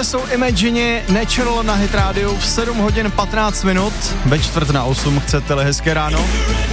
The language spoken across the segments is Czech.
Tohle jsou Imagine, Natural na Hit Radio v 7 hodin 15 minut, ve 7:45 chcete-li hezké ráno.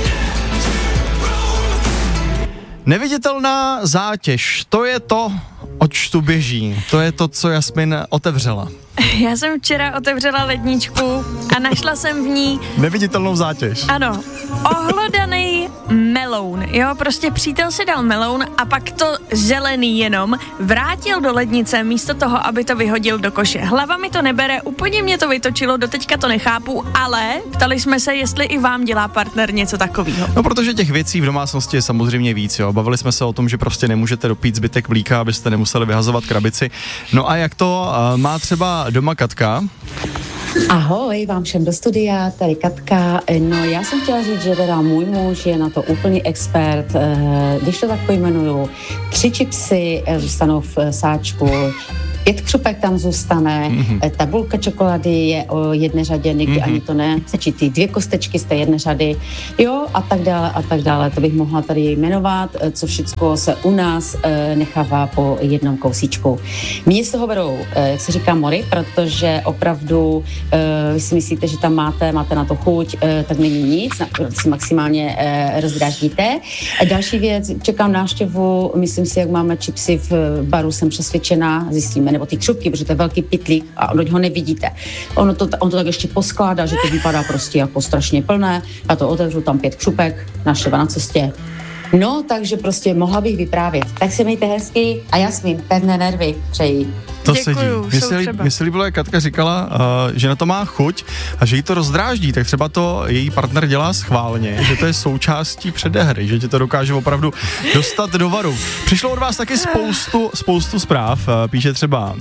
Neviditelná zátěž, to je to, oč tu běží, to je to, co Jasmin otevřela. Já jsem včera otevřela ledničku a našla jsem v ní Neviditelnou zátěž. ano, ohlodaný meloun, jo, prostě přítel si dal meloun a pak to zelený jenom vrátil do lednice místo toho, aby to vyhodil do koše. Hlava mi to nebere, úplně mě to vytočilo, doteďka to nechápu, ale ptali jsme se, jestli i vám dělá partner něco takového. No, protože těch věcí v domácnosti je samozřejmě víc, jo. Bavili jsme se o tom, že prostě nemůžete dopít zbytek mlíka, abyste nemuseli vyhazovat krabici. No a jak to má třeba doma Katka? Ahoj, vám všem do studia, tady Katka. No já jsem chtěla říct, že teda můj muž je na to úplný expert. Když to tak pojmenuju, 3 chipsy zůstanou v sáčku, 5 křupek tam zůstane, tabulka čokolády je o jedné řadě, někdy ani to ne, stačí ty 2 kostečky z té jedné řady, jo, a tak dále, to bych mohla tady jmenovat, co všecko se u nás nechává po jednom kousíčku. Mě z toho berou, jak se říká, mory, protože opravdu vy si myslíte, že tam máte na to chuť, tak není nic, si maximálně rozdráždíte. Další věc, čekám návštěvu, myslím si, jak máme chipsy v baru, jsem přesvědčená, zjistíme, nebo ty křupky, protože to je velký pytlík a ho nevidíte. On to tak ještě poskládá, že to vypadá prostě jako strašně plné. Já to otevřu, tam 5 křupek, návštěva na cestě. No, takže prostě mohla bych vyprávět. Tak se mějte hezky a Jasmin, pevné nervy přeji. To Děkuju, sedí. Mně se líbilo, jak Katka říkala, že na to má chuť a že jí to rozdráždí, tak třeba to její partner dělá schválně, že to je součástí předehry, že tě to dokáže opravdu dostat do varu. Přišlo od vás taky spoustu zpráv, píše třeba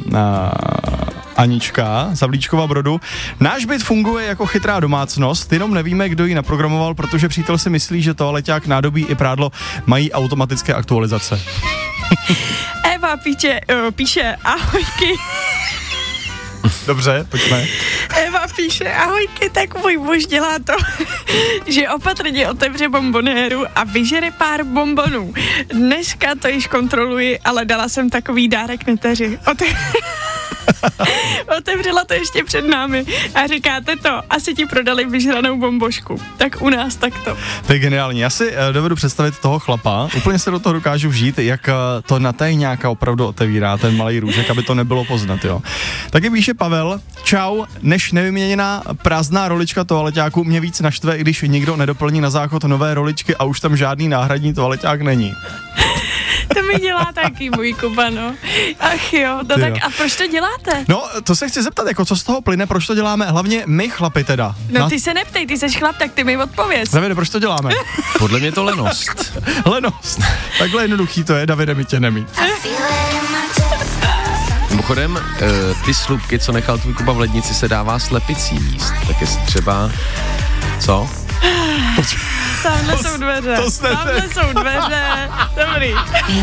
Anička z Havlíčkova Brodu. Náš byt funguje jako chytrá domácnost, jenom nevíme, kdo ji naprogramoval, protože přítel si myslí, že toaleťák, nádobí i prádlo mají automatické aktualizace. Eva píše ahojky. Dobře, pojďme. Eva píše ahojky, tak můj muž dělá to, že opatrně otevře bombonéru a vyžere pár bombonů. Dneska to již kontroluji, ale dala jsem takový dárek neteři. Otevřela to ještě před námi a říkáte to, asi ti prodali vyžranou bombošku. Tak u nás takto. To je geniální. Já si dovedu představit toho chlapa, úplně se do toho dokážu vžít, jak to na tajňáka opravdu otevírá ten malý růžek, aby to nebylo poznat, jo. Taky píše Pavel, čau, než nevyměněná prázdná rolička toaleťáku mě víc naštve, když někdo nedoplní na záchod nové roličky a už tam žádný náhradní toaleťák není. To mi dělá taky můj Kuba, no. Ach jo, no tak a proč to děláte? No, to se chci zeptat, jako co z toho plyne, proč to děláme, hlavně my chlapi teda. No ty se neptej, ty seš chlap, tak ty mi odpověz. Davide, proč to děláme? Podle mě to lenost. Lenost. Takhle jednoduchý to je, Davide, mi tě nemít. Mimochodem, ty slupky, co nechal tvůj Kuba v lednici, se dává slepicí jíst. Tak jestli třeba... Co? Tamhle jsou dveře. Dobrý.